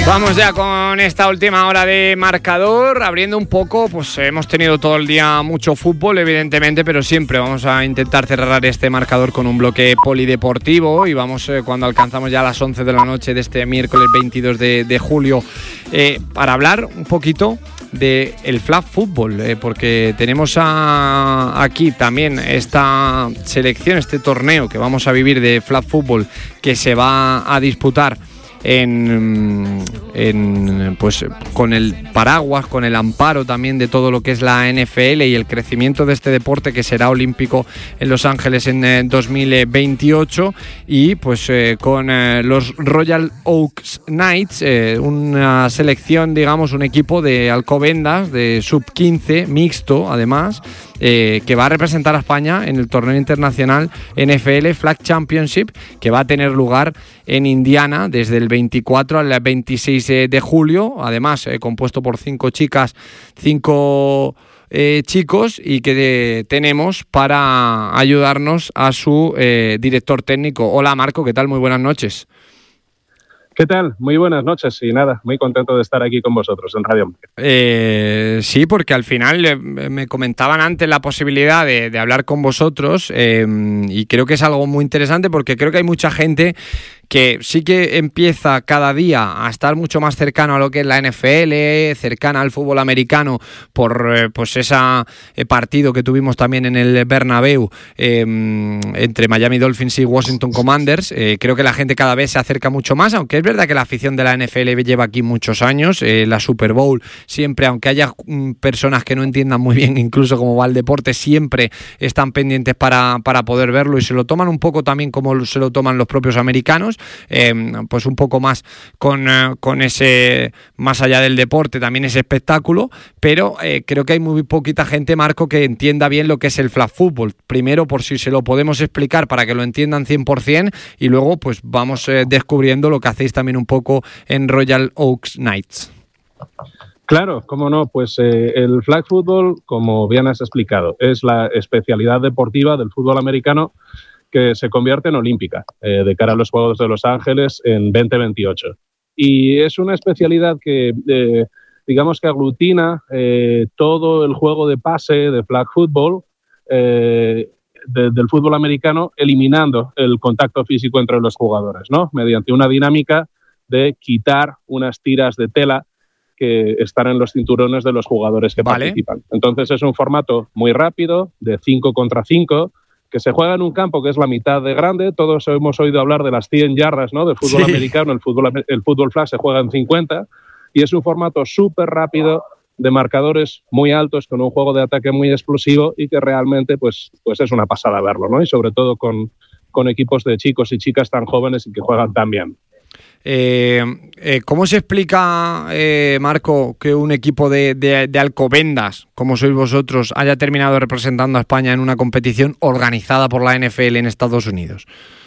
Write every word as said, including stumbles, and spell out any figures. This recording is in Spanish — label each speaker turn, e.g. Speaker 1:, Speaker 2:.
Speaker 1: Vamos ya con esta última hora de marcador, abriendo un poco, pues hemos tenido todo el día mucho fútbol, evidentemente, pero siempre vamos a intentar cerrar este marcador con un bloque polideportivo y vamos eh, cuando alcanzamos ya las once de la noche de este miércoles veintidós de, de julio eh, para hablar un poquito de el flag football, eh, porque tenemos a, aquí también esta selección, este torneo que vamos a vivir de flag football que se va a disputar En, en pues con el paraguas, con el amparo también de todo lo que es la N F L y el crecimiento de este deporte que será olímpico en Los Ángeles en eh, dos mil veintiocho y pues eh, con eh, los Royal Oaks Knights, eh, una selección, digamos, un equipo de Alcobendas de sub quince mixto además, Eh, que va a representar a España en el torneo internacional N F L Flag Championship, que va a tener lugar en Indiana desde el veinticuatro al veintiséis de julio, además eh, compuesto por cinco chicas, cinco eh, chicos, y que eh, tenemos para ayudarnos a su eh, director técnico. Hola Marco, ¿qué tal? Muy buenas noches.
Speaker 2: ¿Qué tal? Muy buenas noches y nada, muy contento de estar aquí con vosotros en Radio Marca.
Speaker 1: Eh, sí, porque al final eh, me comentaban antes la posibilidad de, de hablar con vosotros eh, y creo que es algo muy interesante porque creo que hay mucha gente que sí que empieza cada día a estar mucho más cercano a lo que es la N F L, cercana al fútbol americano por eh, pues ese eh, partido que tuvimos también en el Bernabéu eh, entre Miami Dolphins y Washington Commanders. Eh, creo que la gente cada vez se acerca mucho más, aunque es verdad que la afición de la N F L lleva aquí muchos años, eh, la Super Bowl siempre, aunque haya mm, personas que no entiendan muy bien incluso cómo va el deporte, siempre están pendientes para, para poder verlo y se lo toman un poco también como se lo toman los propios americanos. Eh, pues un poco más con, eh, con ese, más allá del deporte, también ese espectáculo, pero eh, creo que hay muy poquita gente, Marco, que entienda bien lo que es el flag football. Primero, por si se lo podemos explicar para que lo entiendan cien por ciento y luego pues vamos eh, descubriendo lo que hacéis también un poco en Royal Oaks Knights.
Speaker 2: Claro, cómo no, pues eh, el flag football, como bien has explicado, es la especialidad deportiva del fútbol americano que se convierte en olímpica eh, de cara a los Juegos de Los Ángeles en veinte veintiocho. Y es una especialidad que, eh, digamos que aglutina eh, todo el juego de pase de flag football eh, de, del fútbol americano, eliminando el contacto físico entre los jugadores, ¿no? Mediante una dinámica de quitar unas tiras de tela que están en los cinturones de los jugadores que vale. participan. Entonces es un formato muy rápido, de cinco contra cinco, que se juega en un campo que es la mitad de grande. Todos hemos oído hablar de las cien yardas, ¿no?, de fútbol sí. americano. El fútbol, el fútbol flag se juega en cincuenta y es un formato súper rápido de marcadores muy altos con un juego de ataque muy explosivo y que realmente pues, pues es una pasada verlo, ¿no? Y sobre todo con, con equipos de chicos y chicas tan jóvenes y que juegan tan bien.
Speaker 1: Eh, eh, ¿Cómo se explica, eh, Marco, que un equipo de, de, de Alcobendas, como sois vosotros, haya terminado representando a España en una competición organizada por la N F L en Estados Unidos?